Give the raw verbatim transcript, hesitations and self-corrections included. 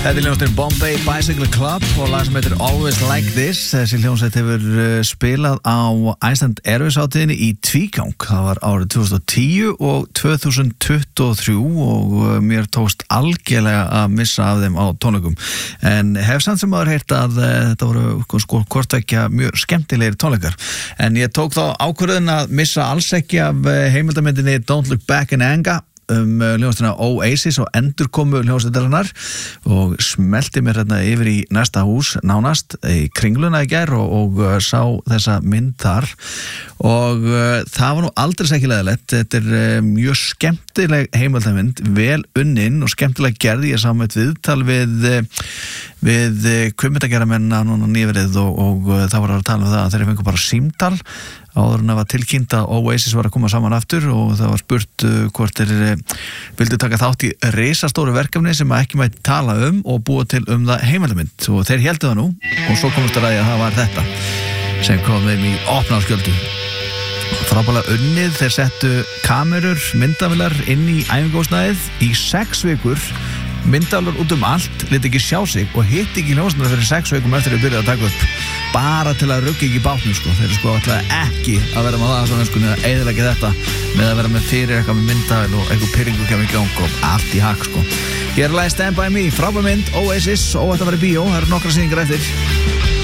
Þetta er hljómsveitin Bombay Bicycle Club og lag sem heitir Always Like This. Þessi hljómsveit hefur spilað á Iceland Airways hátíðinni í tvígang. Það var árið tvö þúsund og tíu og tvö þúsund tuttugu og þrjú og mér tókst algjörlega að missa af þeim á tónleikum. En hef samt sem aður heyrt að þetta voru sko hvortvekja mjög skemmtilegir tónleikar. En ég tók þá ákvörðun að missa alls ekki af heimildamyndinni Don't Look Back in Anger um hljómsveitina Oasis og endurkomu hljómsveitarinnar og smelti mér hérna yfir í næsta hús nánast í Kringluna í gær og, og uh, sá þessa mynd þar og uh, það var nú aldrei ekki leiðilegt. Þetta er uh, mjög skemmtileg heimildamynd, vel unnin og skemmtileg gerð. Ég sá með viðtal við uh, við uh, kvikmyndagerðarmennina núna nýverið og, og uh, það var að tala um það að þeir fengu bara símtal áður en það var tilkynnt að Oasis var að koma saman aftur og það var spurt uh, hvort þeir uh, vildu taka þátt í risastóru verkefni sem ekki mætti tala um og búa til um það heimildamynd og þeir héldu það nú og svo komust að ræða að það var þetta sem kom þeim í opnaðarskjöldu. Frábælega unnið, þeir settu kamerur, myndavélar inn í æfingahúsnæðið í sex vikur, myndavélar út um allt, lét ekki sjá sig og hitt ekki hljómsveitina fyrir sex vikum eftir að byrja að taka upp bara til að rugga ekki í bátnum sko. Þeir eru sko alltaf ekki að vera með það svona sko eða eyðileggja þetta með að vera með fyrir eitthvað með myndavél og eitthvað pirringu kemur í gang og allt í hakk sko. Hér er lagið Stand By Me, frábær mynd, Oasis, óvægt að vera í bíó, það eru nokkra sýningar eftir.